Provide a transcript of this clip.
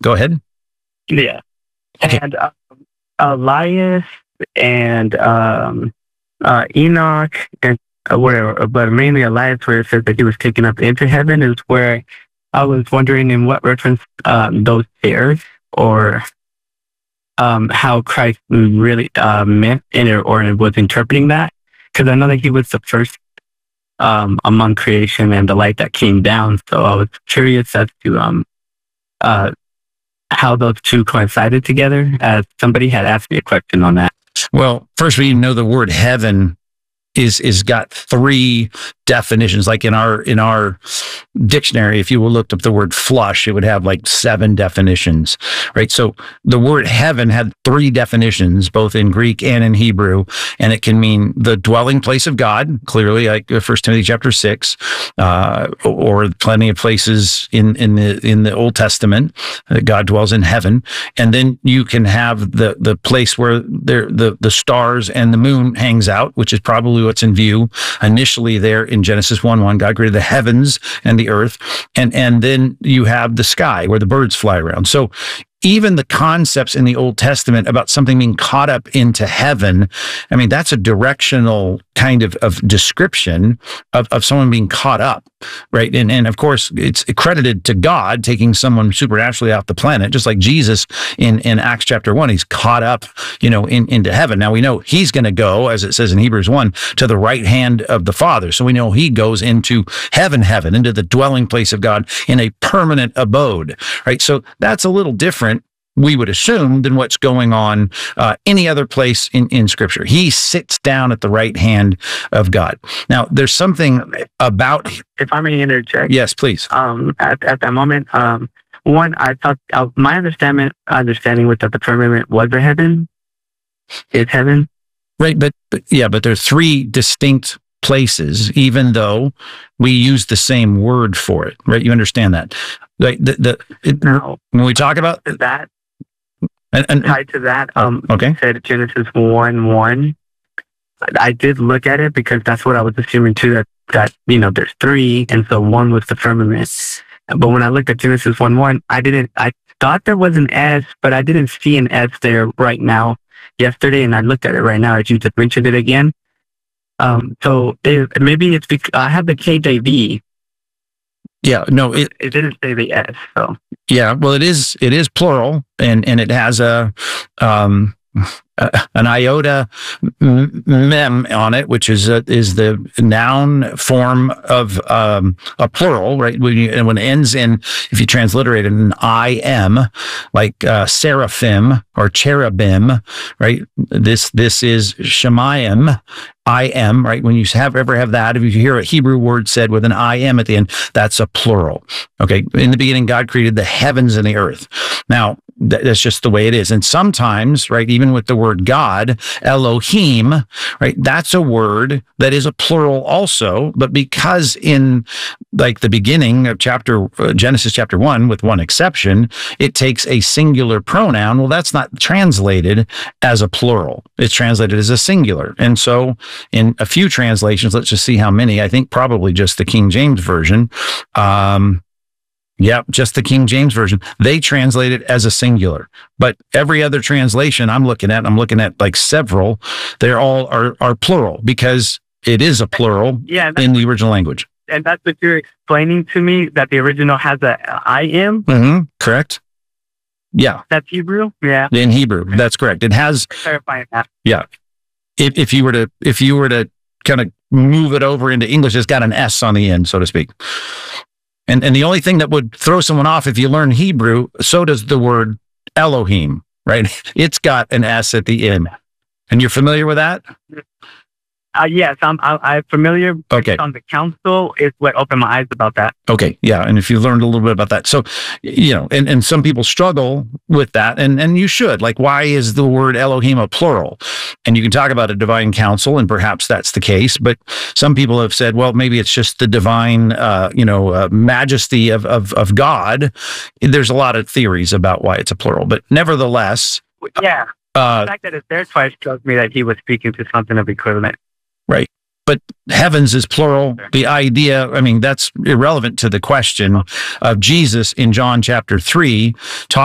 Go ahead. Yeah. Okay. And Elias and Enoch and whatever, but mainly Elias, where it says that he was taken up into heaven, is where I was wondering in what reference those pairs, or how Christ really meant in it, or was interpreting that. Because I know that he was the first among creation and the light that came down. So I was curious as to how those two coincided together, as somebody had asked me a question on that. Well, first we know the word heaven is got three definitions. Like in our dictionary, if you looked up the word flush, it would have like 7 definitions, right? So the word heaven had 3 definitions, both in Greek and in Hebrew, and it can mean the dwelling place of God, clearly, like 1 Timothy chapter 6, or plenty of places in the Old Testament that God dwells in heaven. And then you can have the place where the stars and the moon hangs out, which is probably what's in view initially there in Genesis 1:1. God created the heavens and the earth, and then you have the sky where the birds fly around. So even the concepts in the Old Testament about something being caught up into heaven, I mean, that's a directional kind of description of someone being caught up, right? And of course, it's credited to God taking someone supernaturally off the planet, just like Jesus in Acts chapter 1, he's caught up, into heaven. Now we know he's going to go, as it says in Hebrews 1, to the right hand of the Father. So we know he goes into heaven, into the dwelling place of God in a permanent abode, right? So that's a little different, we would assume, than what's going on any other place in Scripture. He sits down at the right hand of God. Now, there's something about... If I may interject. Yes, please. At that moment, one, I thought, my understanding was that the firmament was a heaven. Is heaven. Right, but there's 3 distinct places, even though we use the same word for it, right? You understand that? Like no. When we talk about that, and tied to that, okay, said Genesis 1:1. I did look at it because that's what I was assuming too. That there's 3, and so 1 was the firmament. But when I looked at Genesis 1:1, I thought there was an S, but I didn't see an S there right now. Yesterday, and I looked at it right now as you just mentioned it again. So maybe it's because I have the KJV. Yeah, no, it didn't say the S. So yeah, well, it is plural, and it has an iota mem on it, which is the noun form of a plural, right? When it ends in, if you transliterate it, in im, like seraphim or cherubim, right? This is shemayim. I am, right? When you ever have that, if you hear a Hebrew word said with an I am at the end, that's a plural. Okay. In the beginning, God created the heavens and the earth. Now, that's just the way it is. And sometimes, right, even with the word God, Elohim, right, that's a word that is a plural also, but because in like the beginning of Genesis chapter 1, with one exception, it takes a singular pronoun. Well, that's not translated as a plural. It's translated as a singular. And so in a few translations, let's just see how many, I think probably just the King James Version, just the King James Version. They translate it as a singular, but every other translation I'm looking at like several, they're all are plural because it is a plural in the original language. And that's what you're explaining to me, that the original has a I am? Mm-hmm. Correct. Yeah. That's Hebrew? Yeah. In Hebrew, that's correct. It has... Clarifying that. Yeah. If you were to kind of move it over into English, it's got an S on the end, so to speak. And the only thing that would throw someone off if you learn Hebrew, so does the word Elohim, right? It's got an S at the end. And you're familiar with that? Yes, I'm familiar. Okay. On the council is what opened my eyes about that. Okay, yeah, and if you learned a little bit about that. So, and some people struggle with that, and you should. Like, why is the word Elohim a plural? And you can talk about a divine council, and perhaps that's the case, but some people have said, well, maybe it's just the divine, majesty of God. There's a lot of theories about why it's a plural, but nevertheless... Yeah, the fact that it's there twice shows me that he was speaking to something of equivalent. Right. But heavens is plural. The idea, I mean, that's irrelevant to the question of Jesus in John chapter 3,